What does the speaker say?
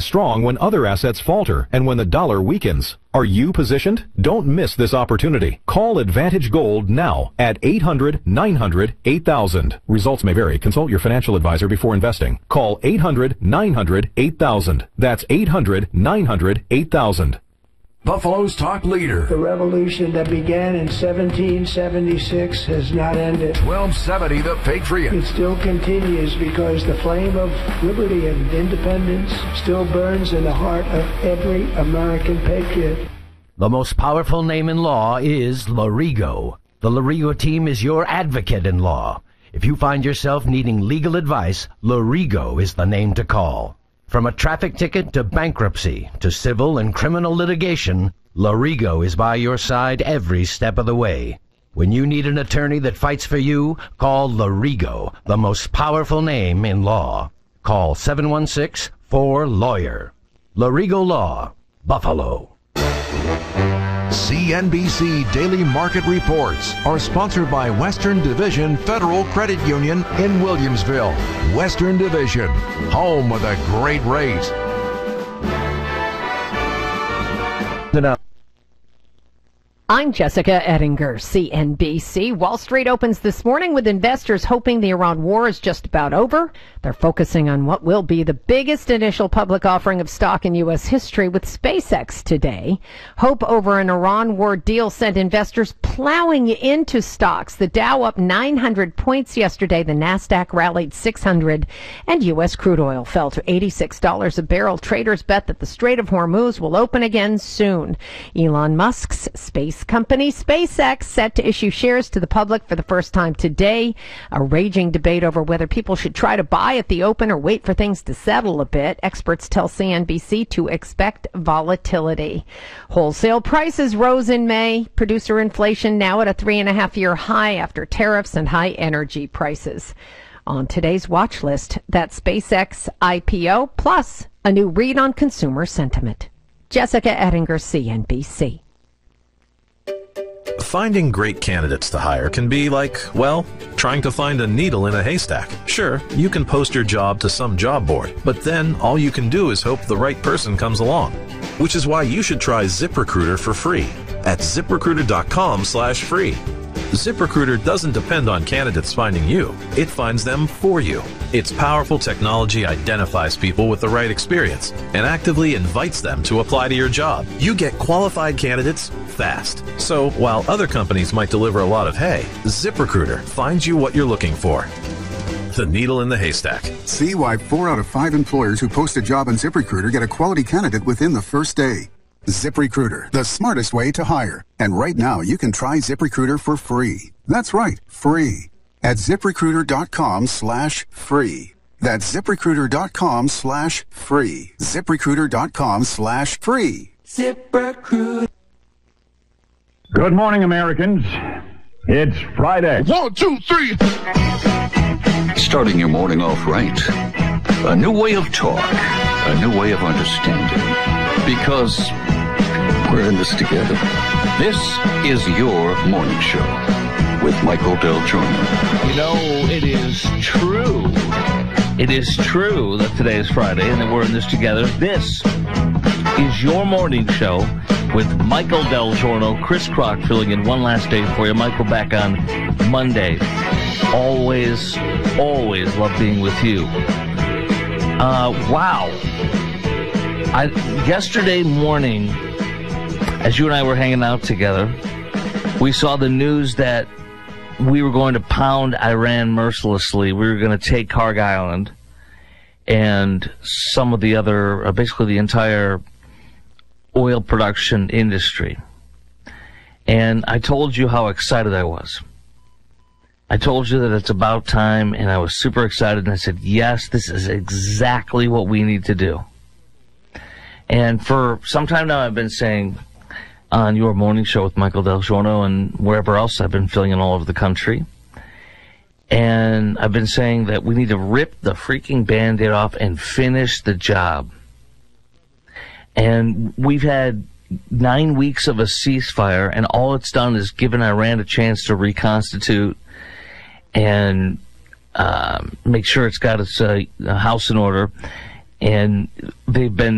strong when other assets falter and when the dollar weakens. Are you positioned? Don't miss this opportunity. Call Advantage Gold now at 800-900-8000. Results may vary. Consult your financial advisor before investing. Call 800-900-8000. That's 800-900-8000. Buffalo's talk leader. The revolution that began in 1776 has not ended. 1270 The Patriot. It still continues because the flame of liberty and independence still burns in the heart of every American patriot. The most powerful name in law is Lorigo. The Lorigo team is your advocate in law. If you find yourself needing legal advice, Lorigo is the name to call. From a traffic ticket to bankruptcy to civil and criminal litigation, Lorigo is by your side every step of the way. When you need an attorney that fights for you, call Lorigo, the most powerful name in law. Call 716-4LAWYER. Lorigo Law, Buffalo. CNBC Daily Market Reports are sponsored by Western Division Federal Credit Union in Williamsville. Western Division, home of the great rate. I'm Jessica Ettinger, CNBC. Wall Street opens this morning with investors hoping the Iran war is just about over. They're focusing on what will be the biggest initial public offering of stock in U.S. history with SpaceX today. Hope over an Iran war deal sent investors plowing into stocks. The Dow up 900 points yesterday. The Nasdaq rallied 600, and U.S. crude oil fell to $86 a barrel. Traders bet that the Strait of Hormuz will open again soon. Elon Musk's space company SpaceX set to issue shares to the public for the first time today. A raging debate over whether people should try to buy at the open or wait for things to settle a bit. Experts tell CNBC to expect volatility. Wholesale prices rose in May. Producer inflation now at a 3.5-year high after tariffs and high energy prices. On today's watch list, that SpaceX IPO plus a new read on consumer sentiment. Jessica Ettinger, CNBC. Finding great candidates to hire can be like, well, trying to find a needle in a haystack. Sure, you can post your job to some job board, but then all you can do is hope the right person comes along. Which is why you should try ZipRecruiter for free at ZipRecruiter.com/free. ZipRecruiter doesn't depend on candidates finding you. It finds them for you. Its powerful technology identifies people with the right experience and actively invites them to apply to your job. You get qualified candidates fast. So while other companies might deliver a lot of hay, ZipRecruiter finds you what you're looking for. The needle in the haystack. See why 4 out of 5 employers who post a job on ZipRecruiter get a quality candidate within the first day. ZipRecruiter, the smartest way to hire. And right now, you can try ZipRecruiter for free. That's right, free. At ZipRecruiter.com/free. That's ZipRecruiter.com/free. ZipRecruiter.com/free. ZipRecruiter. Good morning, Americans. It's Friday. 1, 2, 3. Starting your morning off right. A new way of talk. A new way of understanding. Because we're in this together. This is your morning show with Michael Del Giorno. You know, it is true. It is true that today is Friday and that we're in this together. This is your morning show with Michael Del Giorno, Chris Crock filling in one last day for you. Michael back on Monday. Always love being with you. Wow. Yesterday morning, as you and I were hanging out together, we saw the news that we were going to pound Iran mercilessly. We were going to take Kharg Island and some of the other, basically the entire oil production industry. And I told you how excited I was. I told you that it's about time, and I was super excited, and I said, yes, this is exactly what we need to do. And for some time now, I've been saying on your morning show with Michael Del Giorno and wherever else I've been filling in all over the country, and I've been saying that we need to rip the freaking Band-Aid off and finish the job. And we've had 9 weeks of a ceasefire, and all it's done is given Iran a chance to reconstitute and make sure it's got its house in order. And they've been